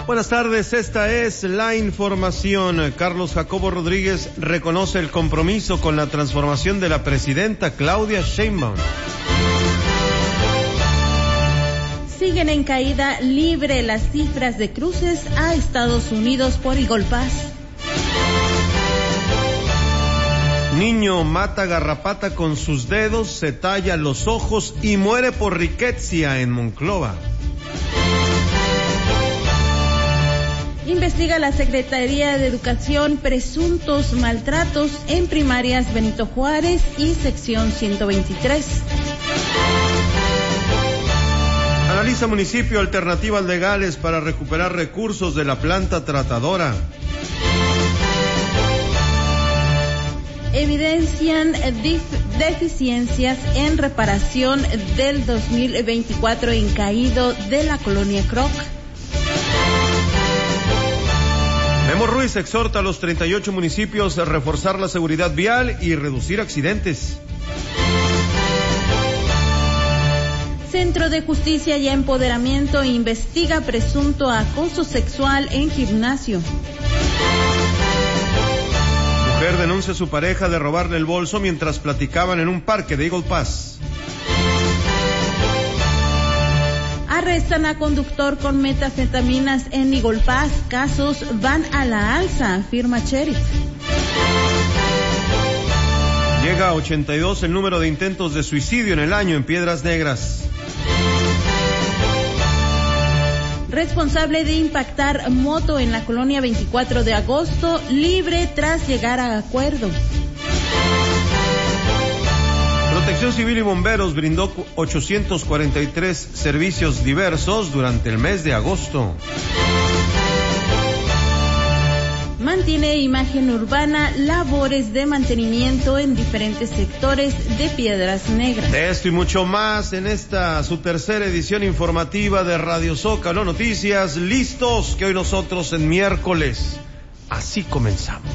Buenas tardes, esta es la información. Carlos Jacobo Rodríguez reconoce el compromiso con la transformación de la presidenta Claudia Sheinbaum. Siguen en caída libre las cifras de cruces a Estados Unidos por Eagle Pass. Niño mata garrapata con sus dedos, se talla los ojos y muere por riqueza en Monclova. Investiga la Secretaría de Educación presuntos maltratos en primarias Benito Juárez y sección 123. Analiza municipio alternativas legales para recuperar recursos de la planta tratadora. Evidencian deficiencias en reparación del 2024 en caído de la colonia Croc. Memo Ruiz exhorta a los 38 municipios a reforzar la seguridad vial y reducir accidentes. Centro de Justicia y Empoderamiento investiga presunto acoso sexual en gimnasio. Mujer denuncia a su pareja de robarle el bolso mientras platicaban en un parque de Eagle Pass. Arrestan a conductor con metanfetaminas en Eagle Pass. Casos van a la alza, afirma sheriff. Llega a 82 el número de intentos de suicidio en el año en Piedras Negras. Responsable de impactar moto en la colonia 24 de agosto, libre tras llegar a acuerdo. Protección Civil y Bomberos brindó 843 servicios diversos durante el mes de agosto. Mantiene imagen urbana, labores de mantenimiento en diferentes sectores de Piedras Negras. De esto y mucho más en esta su tercera edición informativa de Radio Zócalo Noticias. Listos, que hoy nosotros en miércoles así comenzamos.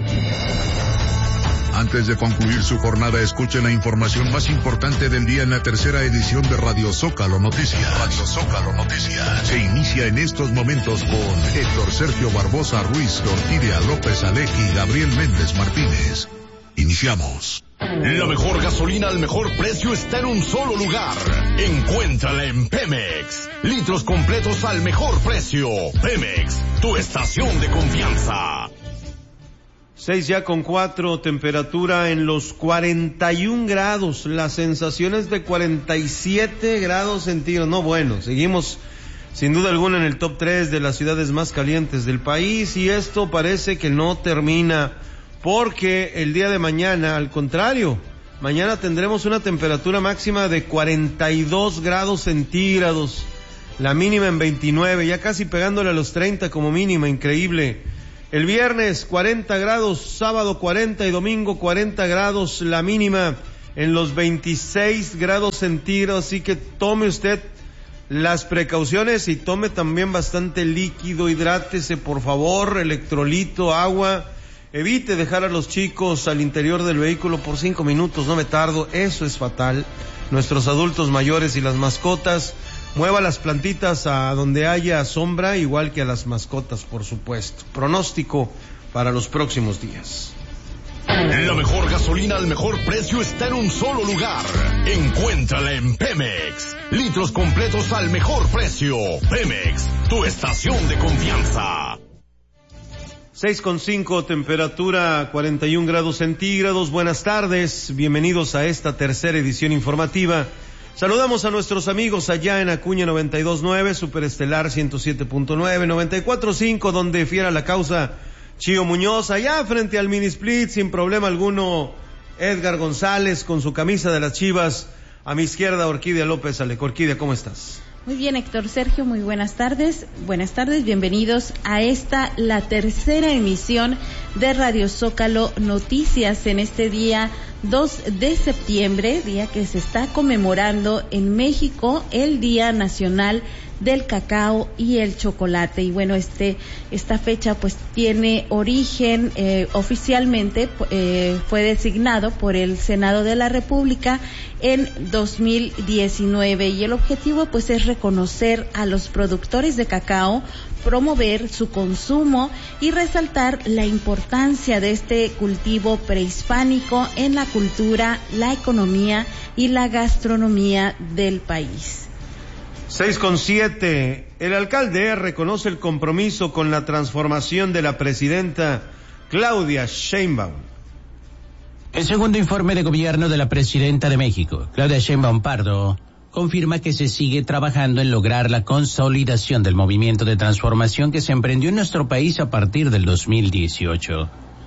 Antes de concluir su jornada, escuchen la información más importante del día en la tercera edición de Radio Zócalo Noticias. Radio Zócalo Noticias. Se inicia en estos momentos con Héctor Sergio Barbosa Ruiz, Orquídea López Alequi y Gabriel Méndez Martínez. Iniciamos. La mejor gasolina al mejor precio está en un solo lugar. Encuéntrala en Pemex. Litros completos al mejor precio. Pemex, tu estación de confianza. 6:04, temperatura en los 41 grados, las sensaciones de 47 grados centígrados. No, bueno, seguimos sin duda alguna en el top 3 de las ciudades más calientes del país, y esto parece que no termina, porque el día de mañana, al contrario, mañana tendremos una temperatura máxima de 42 grados centígrados, la mínima en 29, ya casi pegándole a los 30 como mínima, increíble. El viernes 40 grados, sábado 40 y domingo 40 grados, la mínima en los 26 grados centígrados, así que tome usted las precauciones y tome también bastante líquido, hidrátese por favor, electrolito, agua, evite dejar a los chicos al interior del vehículo por 5 minutos, no me tardo, eso es fatal. Nuestros adultos mayores y las mascotas, mueva las plantitas a donde haya sombra, igual que a las mascotas, por supuesto. Pronóstico para los próximos días. La mejor gasolina al mejor precio está en un solo lugar. Encuéntrala en Pemex. Litros completos al mejor precio. Pemex, tu estación de confianza. 6:05, temperatura 41 grados centígrados. Buenas tardes, bienvenidos a esta tercera edición informativa. Saludamos a nuestros amigos allá en Acuña 92.9, Superestelar 107.9, 94.5, donde fiera la causa Chío Muñoz, allá frente al Mini Split, sin problema alguno, Edgar González con su camisa de las Chivas, a mi izquierda Orquídea López Aleco. Orquídea, ¿cómo estás? Muy bien, Héctor Sergio, muy buenas tardes, bienvenidos a esta, la tercera emisión de Radio Zócalo Noticias en este día 2 de septiembre, día que se está conmemorando en México el Día Nacional del Cacao y el Chocolate. Y bueno, esta fecha pues tiene origen, oficialmente fue designado por el Senado de la República en 2019, y el objetivo pues es reconocer a los productores de cacao promover su consumo y resaltar la importancia de este cultivo prehispánico en la cultura, la economía y la gastronomía del país. 6:7. El alcalde reconoce el compromiso con la transformación de la presidenta Claudia Sheinbaum. El segundo informe de gobierno de la presidenta de México, Claudia Sheinbaum Pardo, confirma que se sigue trabajando en lograr la consolidación del movimiento de transformación que se emprendió en nuestro país a partir del 2018.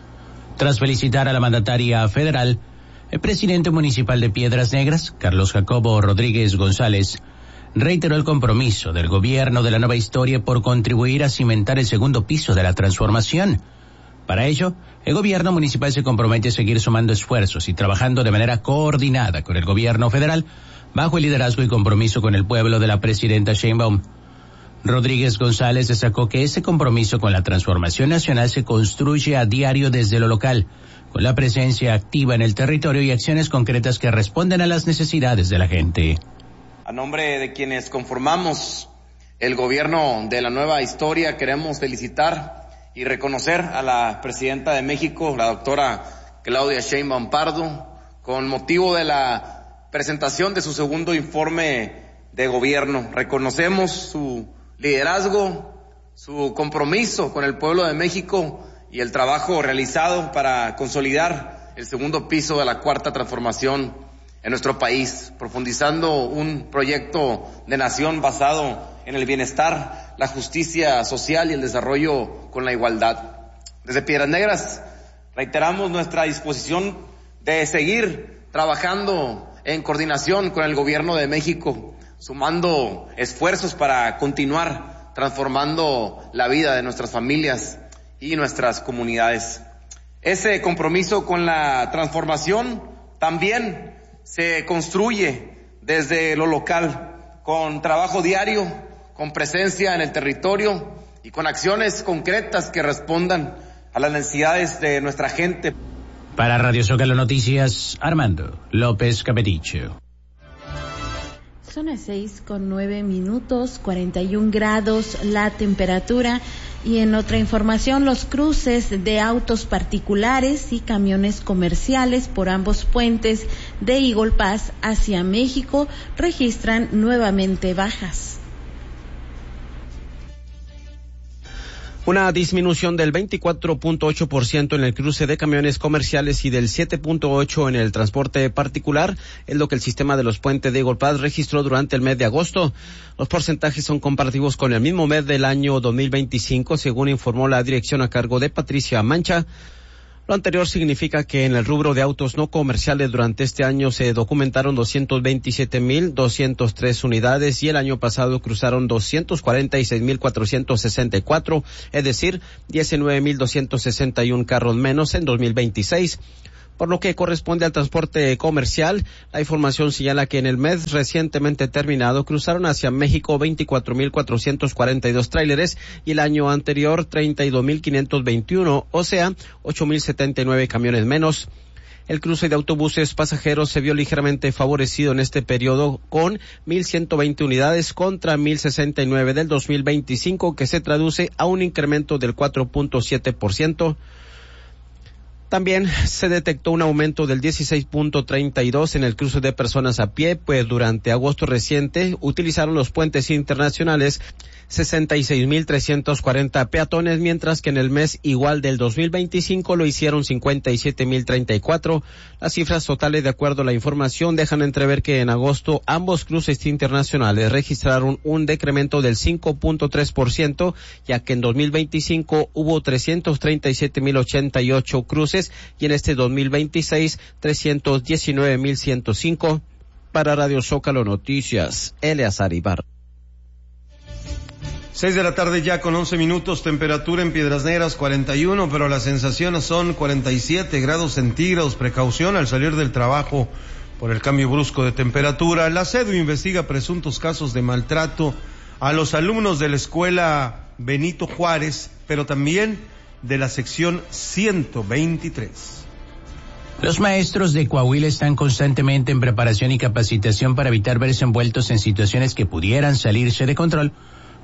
Tras felicitar a la mandataria federal, el presidente municipal de Piedras Negras, Carlos Jacobo Rodríguez González, reiteró el compromiso del gobierno de la nueva historia por contribuir a cimentar el segundo piso de la transformación. Para ello, el gobierno municipal se compromete a seguir sumando esfuerzos y trabajando de manera coordinada con el gobierno federal, bajo el liderazgo y compromiso con el pueblo de la presidenta Sheinbaum. Rodríguez González destacó que ese compromiso con la transformación nacional se construye a diario desde lo local, con la presencia activa en el territorio y acciones concretas que responden a las necesidades de la gente. A nombre de quienes conformamos el gobierno de la nueva historia, queremos felicitar y reconocer a la presidenta de México, la doctora Claudia Sheinbaum Pardo, con motivo de la presentación de su segundo informe de gobierno. Reconocemos su liderazgo, su compromiso con el pueblo de México y el trabajo realizado para consolidar el segundo piso de la cuarta transformación en nuestro país, profundizando un proyecto de nación basado en el bienestar, la justicia social y el desarrollo con la igualdad. Desde Piedras Negras reiteramos nuestra disposición de seguir trabajando en coordinación con el gobierno de México, sumando esfuerzos para continuar transformando la vida de nuestras familias y nuestras comunidades. Ese compromiso con la transformación también se construye desde lo local, con trabajo diario, con presencia en el territorio y con acciones concretas que respondan a las necesidades de nuestra gente. Para Radio Zócalo Noticias, Armando López Capeticho. Son las 6:09, 41 grados la temperatura. Y en otra información, los cruces de autos particulares y camiones comerciales por ambos puentes de Eagle Pass hacia México registran nuevamente bajas. Una disminución del 24.8% en el cruce de camiones comerciales y del 7.8% en el transporte particular es lo que el sistema de los puentes de Eagle Pass registró durante el mes de agosto. Los porcentajes son comparativos con el mismo mes del año 2025, según informó la dirección a cargo de Patricia Mancha. Lo anterior significa que en el rubro de autos no comerciales durante este año se documentaron 227,203 unidades y el año pasado cruzaron 246,464, es decir, 19,261 carros menos en 2026. Por lo que corresponde al transporte comercial, la información señala que en el mes recientemente terminado cruzaron hacia México 24,442 tráileres y el año anterior 32,521, o sea, 8,079 camiones menos. El cruce de autobuses pasajeros se vio ligeramente favorecido en este periodo con 1,120 unidades contra 1,069 del 2025, que se traduce a un incremento del 4.7%. También se detectó un aumento del 16.32 en el cruce de personas a pie, pues durante agosto reciente utilizaron los puentes internacionales 66,340 peatones, mientras que en el mes igual del 2025 lo hicieron 57,034. Las cifras totales, de acuerdo a la información, dejan entrever que en agosto ambos cruces internacionales registraron un decremento del 5.3%, ya que en 2025 hubo 337,088 cruces y en este 2026 319,105. Para Radio Zócalo Noticias, Eleazar Ibarra. 6 de la tarde ya con 11 minutos, temperatura en Piedras Negras 41, pero las sensaciones son 47 grados centígrados. Precaución al salir del trabajo por el cambio brusco de temperatura. La CEDU investiga presuntos casos de maltrato a los alumnos de la escuela Benito Juárez, pero también de la sección 123. Los maestros de Coahuila están constantemente en preparación y capacitación para evitar verse envueltos en situaciones que pudieran salirse de control,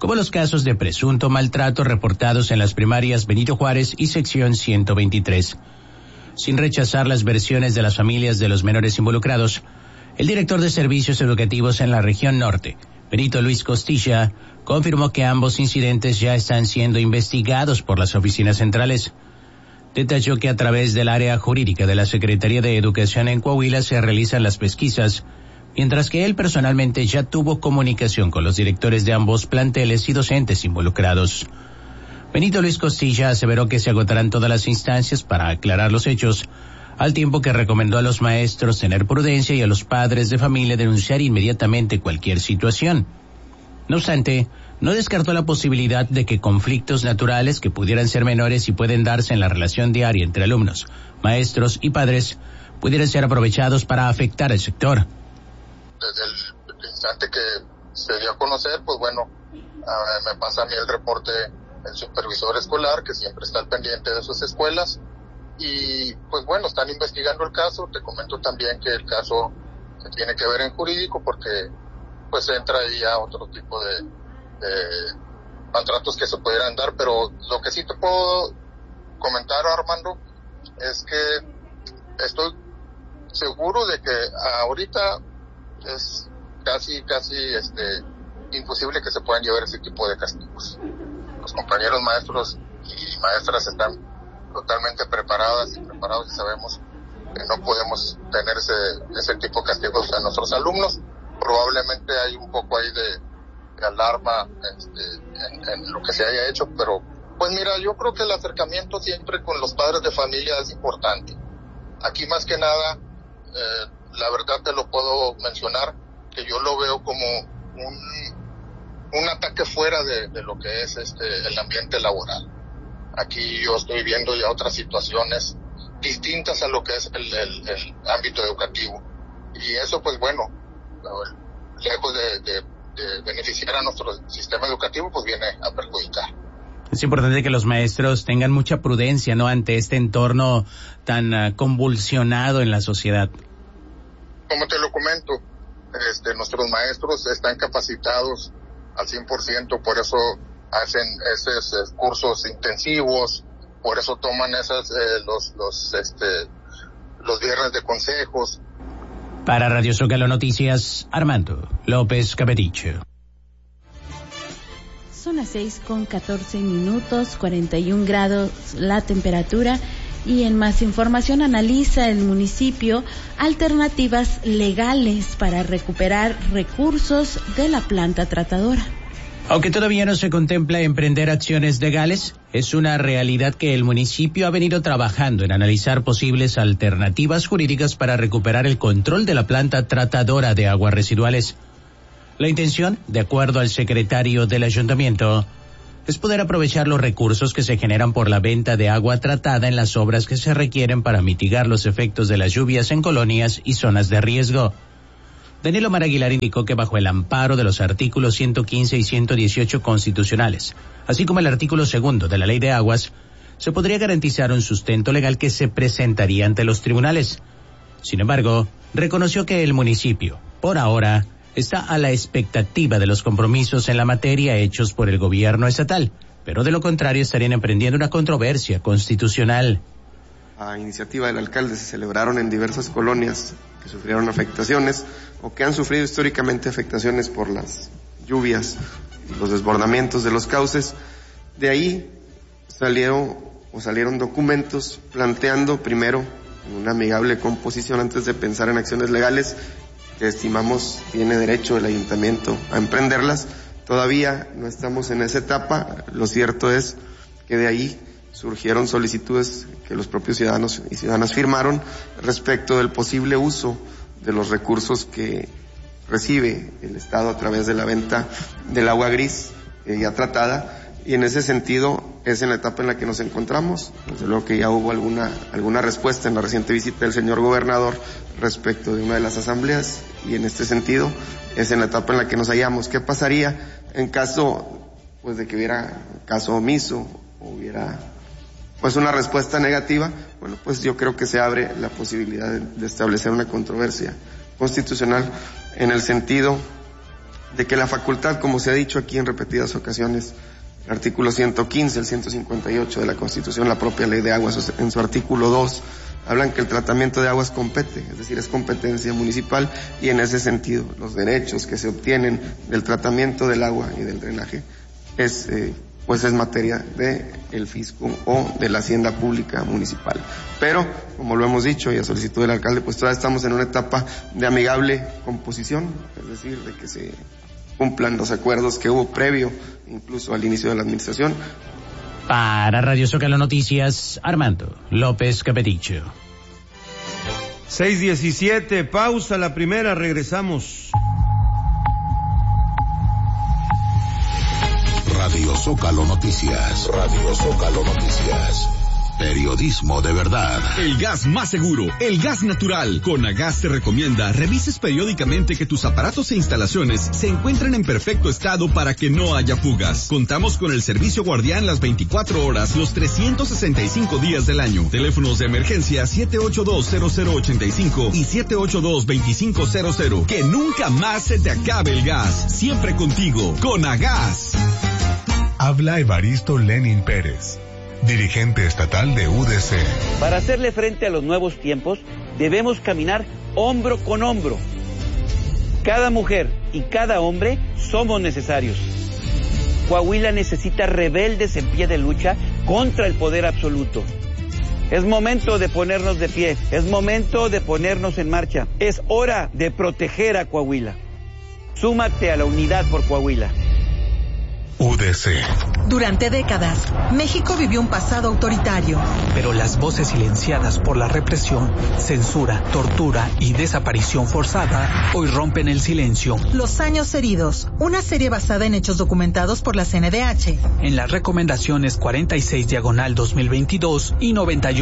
como los casos de presunto maltrato reportados en las primarias Benito Juárez y sección 123. Sin rechazar las versiones de las familias de los menores involucrados, el director de servicios educativos en la región norte, Benito Luis Costilla, confirmó que ambos incidentes ya están siendo investigados por las oficinas centrales. Detalló que a través del área jurídica de la Secretaría de Educación en Coahuila se realizan las pesquisas, mientras que él personalmente ya tuvo comunicación con los directores de ambos planteles y docentes involucrados. Benito Luis Costilla aseveró que se agotarán todas las instancias para aclarar los hechos, al tiempo que recomendó a los maestros tener prudencia y a los padres de familia denunciar inmediatamente cualquier situación. No obstante, no descartó la posibilidad de que conflictos naturales que pudieran ser menores y pueden darse en la relación diaria entre alumnos, maestros y padres pudieran ser aprovechados para afectar al sector. Desde el instante que se dio a conocer, pues bueno, me pasa a mí el reporte el supervisor escolar, que siempre está al pendiente de sus escuelas, y pues bueno, están investigando el caso. Te comento también que el caso se tiene que ver en jurídico porque pues entra ahí a otro tipo de maltratos que se pudieran dar, pero lo que sí te puedo comentar, Armando, es que estoy seguro de que ahorita es casi imposible que se puedan llevar ese tipo de castigos. Los compañeros maestros y maestras están totalmente preparados y sabemos que no podemos tener ese tipo de castigos a nuestros alumnos. Probablemente hay un poco ahí de alarma en lo que se haya hecho, pero pues mira, yo creo que el acercamiento siempre con los padres de familia es importante. Aquí más que nada, la verdad te lo puedo mencionar, que yo lo veo como un ataque fuera de lo que es el ambiente laboral. Aquí yo estoy viendo ya otras situaciones distintas a lo que es el ámbito educativo, y eso pues bueno, lejos de beneficiar a nuestro sistema educativo, pues viene a perjudicar. Es importante que los maestros tengan mucha prudencia, ¿no?, ante este entorno tan convulsionado en la sociedad. Como te lo comento, nuestros maestros están capacitados al 100%, por eso hacen esos cursos intensivos, por eso toman los viernes de consejos. Para Radio Zócalo Noticias, Armando López Capeticho. Son las 6:14, 41 grados la temperatura. Y en más información, analiza el municipio alternativas legales para recuperar recursos de la planta tratadora. Aunque todavía no se contempla emprender acciones legales, es una realidad que el municipio ha venido trabajando en analizar posibles alternativas jurídicas para recuperar el control de la planta tratadora de aguas residuales. La intención, de acuerdo al secretario del ayuntamiento, es poder aprovechar los recursos que se generan por la venta de agua tratada en las obras que se requieren para mitigar los efectos de las lluvias en colonias y zonas de riesgo. Daniel Omar Aguilar indicó que bajo el amparo de los artículos 115 y 118 constitucionales, así como el artículo 2 de la Ley de Aguas, se podría garantizar un sustento legal que se presentaría ante los tribunales. Sin embargo, reconoció que el municipio, por ahora, está a la expectativa de los compromisos en la materia hechos por el gobierno estatal, pero de lo contrario estarían emprendiendo una controversia constitucional. A iniciativa del alcalde se celebraron en diversas colonias que sufrieron afectaciones o que han sufrido históricamente afectaciones por las lluvias y los desbordamientos de los cauces. De ahí salieron documentos planteando primero una amigable composición antes de pensar en acciones legales que estimamos tiene derecho el ayuntamiento a emprenderlas. Todavía no estamos en esa etapa. Lo cierto es que de ahí surgieron solicitudes que los propios ciudadanos y ciudadanas firmaron respecto del posible uso de los recursos que recibe el Estado a través de la venta del agua gris ya tratada, y en ese sentido es en la etapa en la que nos encontramos. Desde luego que ya hubo alguna respuesta en la reciente visita del señor gobernador respecto de una de las asambleas, y en este sentido es en la etapa en la que nos hallamos. ¿Qué pasaría en caso pues de que hubiera caso omiso o hubiera pues una respuesta negativa? Bueno, pues yo creo que se abre la posibilidad de establecer una controversia constitucional en el sentido de que la facultad, como se ha dicho aquí en repetidas ocasiones, el artículo 115, el 158 de la Constitución, la propia ley de aguas, en su artículo 2, hablan que el tratamiento de aguas compete, es decir, es competencia municipal, y en ese sentido los derechos que se obtienen del tratamiento del agua y del drenaje es materia del fisco o de la hacienda pública municipal. Pero, como lo hemos dicho y a solicitud del alcalde, pues todavía estamos en una etapa de amigable composición, es decir, de que se cumplan los acuerdos que hubo previo incluso al inicio de la administración. Para Radio Zócalo Noticias, Armando López Capeticho. 6:17, pausa la primera, regresamos. Radio Zócalo Noticias. Radio Zócalo Noticias. Periodismo de verdad. El gas más seguro, el gas natural. Conagas te recomienda revises periódicamente que tus aparatos e instalaciones se encuentren en perfecto estado para que no haya fugas. Contamos con el servicio guardián las 24 horas, los 365 días del año. Teléfonos de emergencia 782-0085 y 782-2500. Que nunca más se te acabe el gas. Siempre contigo. Conagas. Habla Evaristo Lenin Pérez, dirigente estatal de UDC. Para hacerle frente a los nuevos tiempos, debemos caminar hombro con hombro. Cada mujer y cada hombre somos necesarios. Coahuila necesita rebeldes en pie de lucha contra el poder absoluto. Es momento de ponernos de pie, es momento de ponernos en marcha. Es hora de proteger a Coahuila. Súmate a la unidad por Coahuila. UDC. Durante décadas, México vivió un pasado autoritario. Pero las voces silenciadas por la represión, censura, tortura y desaparición forzada hoy rompen el silencio. Los años heridos, una serie basada en hechos documentados por la CNDH. En las recomendaciones 46/2022 y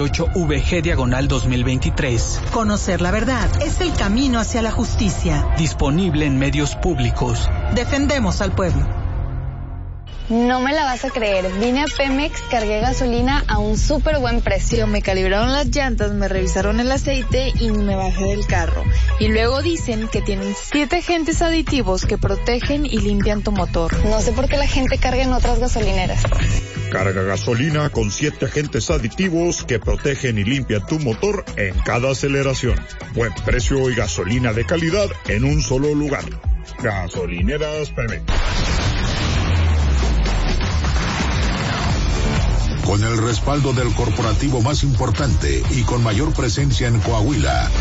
98-VG/2023. Conocer la verdad es el camino hacia la justicia. Disponible en medios públicos. Defendemos al pueblo. No me la vas a creer, vine a Pemex, cargué gasolina a un súper buen precio. Me calibraron las llantas, me revisaron el aceite y ni me bajé del carro. Y luego dicen que tienen 7 agentes aditivos que protegen y limpian tu motor. No sé por qué la gente carga en otras gasolineras. Carga gasolina con 7 agentes aditivos que protegen y limpian tu motor en cada aceleración. Buen precio y gasolina de calidad en un solo lugar. Gasolineras Pemex. Con el respaldo del corporativo más importante y con mayor presencia en Coahuila.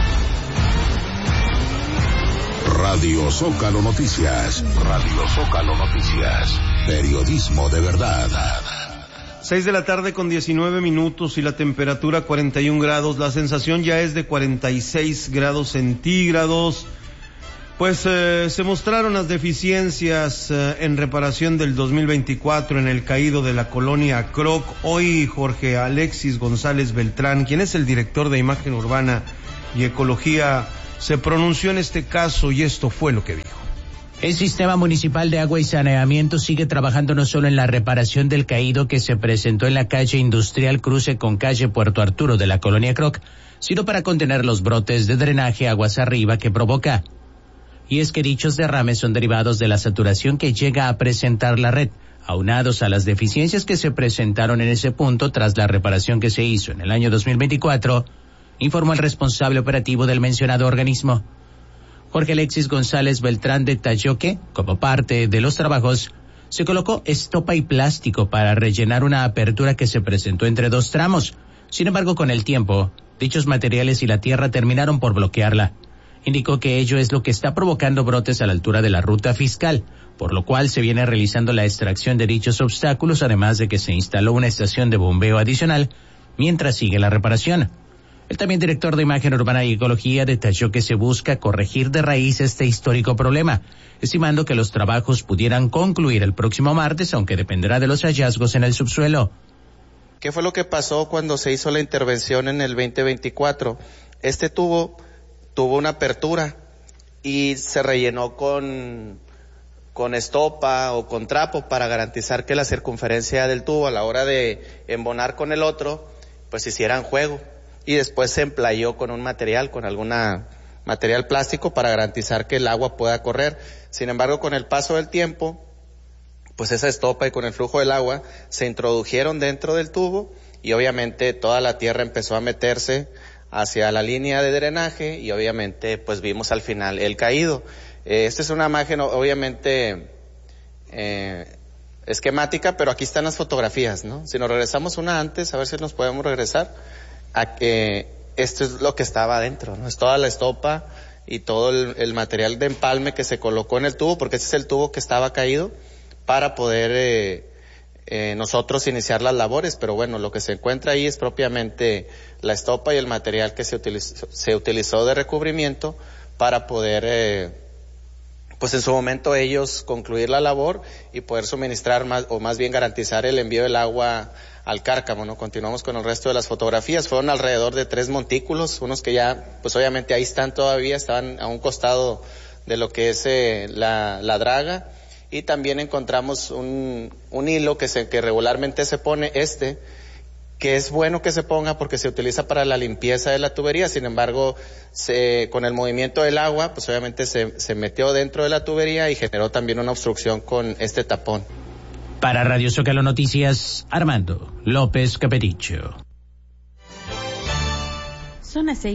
Radio Zócalo Noticias. Radio Zócalo Noticias. Periodismo de verdad. 6:19 y la temperatura 41 grados. La sensación ya es de 46 grados centígrados. Pues se mostraron las deficiencias en reparación del 2024 en el caído de la colonia Croc. Hoy Jorge Alexis González Beltrán, quien es el director de Imagen Urbana y Ecología, se pronunció en este caso y esto fue lo que dijo. El Sistema Municipal de Agua y Saneamiento sigue trabajando no solo en la reparación del caído que se presentó en la calle Industrial cruce con calle Puerto Arturo de la colonia Croc, sino para contener los brotes de drenaje aguas arriba que provoca. Y es que dichos derrames son derivados de la saturación que llega a presentar la red, aunados a las deficiencias que se presentaron en ese punto tras la reparación que se hizo en el año 2024, informó el responsable operativo del mencionado organismo. Jorge Alexis González Beltrán detalló que, como parte de los trabajos, se colocó estopa y plástico para rellenar una apertura que se presentó entre 2 tramos. Sin embargo, con el tiempo, dichos materiales y la tierra terminaron por bloquearla. Indicó que ello es lo que está provocando brotes a la altura de la ruta fiscal, por lo cual se viene realizando la extracción de dichos obstáculos, además de que se instaló una estación de bombeo adicional mientras sigue la reparación. El también director de Imagen Urbana y Ecología detalló que se busca corregir de raíz este histórico problema, estimando que los trabajos pudieran concluir el próximo martes, aunque dependerá de los hallazgos en el subsuelo. ¿Qué fue lo que pasó cuando se hizo la intervención en el 2024? Este tuvo una apertura y se rellenó con estopa o con trapo para garantizar que la circunferencia del tubo a la hora de embonar con el otro, pues hicieran juego. Y después se emplayó con un material, con alguna material plástico para garantizar que el agua pueda correr. Sin embargo, con el paso del tiempo, pues esa estopa y con el flujo del agua se introdujeron dentro del tubo y obviamente toda la tierra empezó a meterse hacia la línea de drenaje y obviamente pues vimos al final el caído. Esta es una imagen obviamente esquemática, pero aquí están las fotografías, ¿no? Si nos regresamos una antes, a ver si nos podemos regresar, esto es lo que estaba adentro, ¿no? Es toda la estopa y todo el material de empalme que se colocó en el tubo, porque ese es el tubo que estaba caído, para poder nosotros iniciar las labores, pero bueno, lo que se encuentra ahí es propiamente la estopa y el material que se utilizó de recubrimiento para poder, pues en su momento ellos concluir la labor y poder suministrar más bien garantizar el envío del agua al Cárcamo, ¿no? Continuamos con el resto de las fotografías. Fueron alrededor de 3 montículos, unos que ya, pues obviamente ahí están todavía, estaban a un costado de lo que es la draga. Y también encontramos un hilo que regularmente se pone, que es bueno que se ponga porque se utiliza para la limpieza de la tubería. Sin embargo, con el movimiento del agua, pues obviamente se metió dentro de la tubería y generó también una obstrucción con este tapón. Para Radio Zócalo Noticias, Armando López Capericho. Son las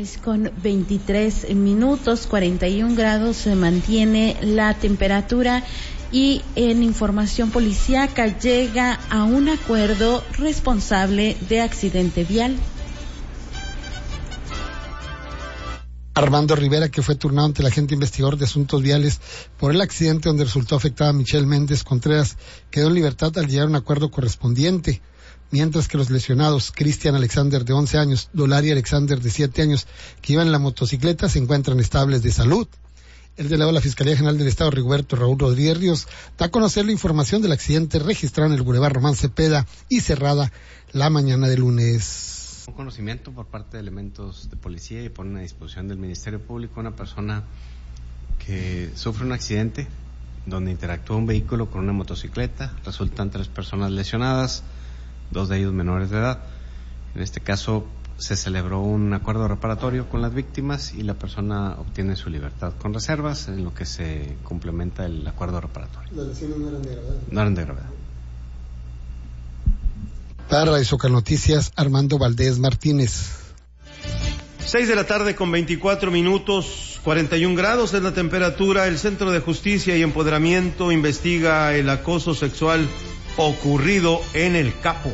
6:23, 41 grados se mantiene la temperatura. Y en información policíaca llega a un acuerdo responsable de accidente vial. Armando Rivera, que fue turnado ante el agente investigador de asuntos viales por el accidente donde resultó afectada Michelle Méndez Contreras, quedó en libertad al llegar a un acuerdo correspondiente, mientras que los lesionados, Cristian Alexander de 11 años, Dolari Alexander de 7 años, que iban en la motocicleta, se encuentran estables de salud. El delegado de la Fiscalía General del Estado, Rigoberto Raúl Rodríguez Ríos, da a conocer la información del accidente registrado en el Boulevard Román Cepeda y cerrada la mañana de lunes. Un conocimiento por parte de elementos de policía y pone a disposición del Ministerio Público una persona que sufre un accidente donde interactúa un vehículo con una motocicleta. Resultan 3 personas lesionadas, 2 de ellos menores de edad. En este caso se celebró un acuerdo reparatorio con las víctimas y la persona obtiene su libertad con reservas, en lo que se complementa el acuerdo reparatorio. ¿Las lesiones no eran de gravedad? No eran de gravedad. Para Radio Zócalo Noticias, Armando Valdés Martínez. 6:24, 41 grados es la temperatura. El Centro de Justicia y Empoderamiento investiga el acoso sexual ocurrido en el Capos.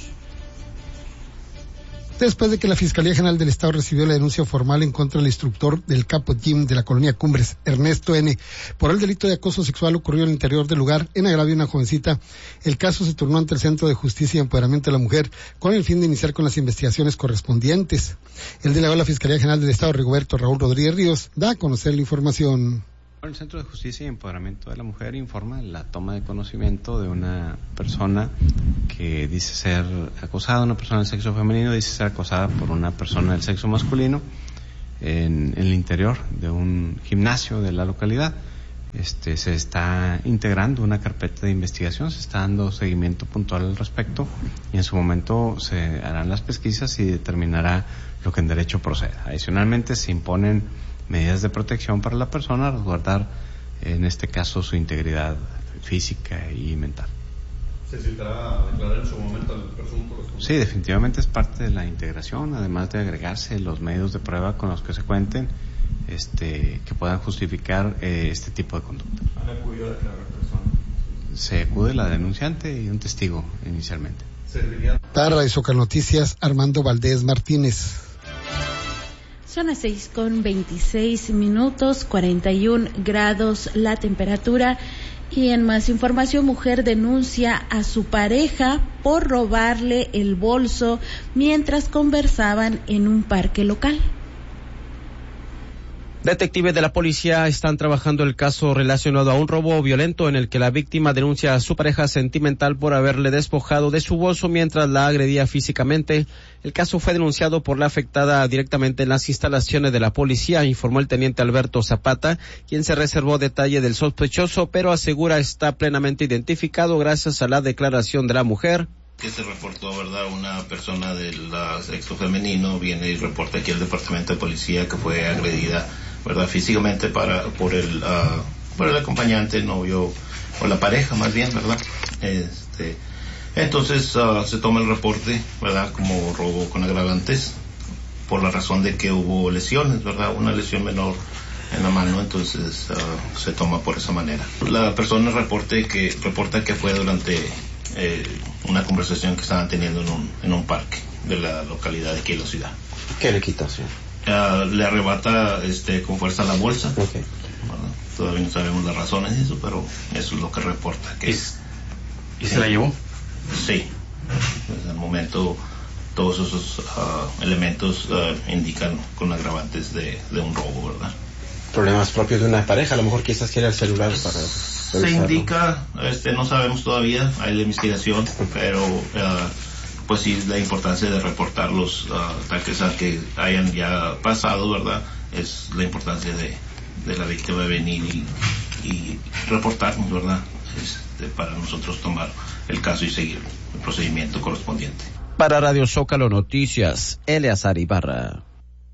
Después de que la Fiscalía General del Estado recibió la denuncia formal en contra del instructor del Capo Gym de la colonia Cumbres, Ernesto N., por el delito de acoso sexual ocurrido en el interior del lugar en agravio de una jovencita, el caso se turnó ante el Centro de Justicia y Empoderamiento de la Mujer con el fin de iniciar con las investigaciones correspondientes. El delegado de la Fiscalía General del Estado, Rigoberto Raúl Rodríguez Ríos, da a conocer la información. El Centro de Justicia y Empoderamiento de la Mujer informa la toma de conocimiento de una persona que dice ser acosada, una persona del sexo femenino dice ser acosada por una persona del sexo masculino en el interior de un gimnasio de la localidad. Se está integrando una carpeta de investigación, se está dando seguimiento puntual al respecto y en su momento se harán las pesquisas y determinará lo que en derecho procede. Adicionalmente se imponen medidas de protección para la persona, resguardar en este caso su integridad física y mental. ¿Se citará a declarar en su momento al presunto responsable? Sí, definitivamente es parte de la integración, además de agregarse los medios de prueba con los que se cuenten, que puedan justificar este tipo de conducta. ¿Han acudido a declarar personas? Se acude la denunciante y un testigo inicialmente. Para Radio Zócalo Noticias, Armando Valdés Martínez. Son las 6:26, 41 grados la temperatura. Y en más información, mujer denuncia a su pareja por robarle el bolso mientras conversaban en un parque local. Detectives de la policía están trabajando el caso relacionado a un robo violento en el que la víctima denuncia a su pareja sentimental por haberle despojado de su bolso mientras la agredía físicamente. El caso fue denunciado por la afectada directamente en las instalaciones de la policía, informó el teniente Alberto Zapata, quien se reservó detalle del sospechoso, pero asegura está plenamente identificado gracias a la declaración de la mujer. Que se reportó, ¿verdad? Una persona del sexo femenino viene y reporta aquí al departamento de policía que fue agredida, ¿verdad? Físicamente por el acompañante, el novio, o la pareja más bien, ¿verdad? Entonces se toma el reporte, ¿verdad? Como robo con agravantes, por la razón de que hubo lesiones, ¿verdad? Una lesión menor en la mano, entonces se toma por esa manera. La persona reporta que fue durante una conversación que estaban teniendo en un parque de la localidad de aquí de la ciudad. ¿Qué le quita, señor? Le arrebata con fuerza la bolsa. Okay. Todavía no sabemos las razones de eso, pero eso es lo que reporta. ¿Y se la llevó? Sí. Desde el momento todos esos elementos indican con agravantes de un robo, ¿verdad? Problemas propios de una pareja, a lo mejor quizás quiere el celular para se indica, no sabemos todavía, hay la investigación, pero pues sí, la importancia de reportar los ataques que hayan ya pasado, ¿verdad? Es la importancia de la víctima de venir y reportarnos, ¿verdad? Para nosotros tomar el caso y seguir el procedimiento correspondiente. Para Radio Zócalo Noticias, Eleazar Ibarra.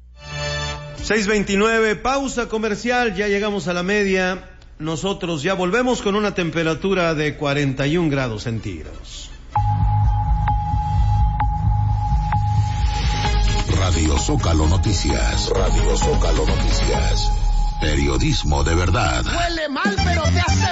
6:29, pausa comercial, ya llegamos a la media. Nosotros ya volvemos con una temperatura de 41 grados centígrados. Radio Zócalo Noticias. Radio Zócalo Noticias. Periodismo de verdad. Huele mal, pero te hace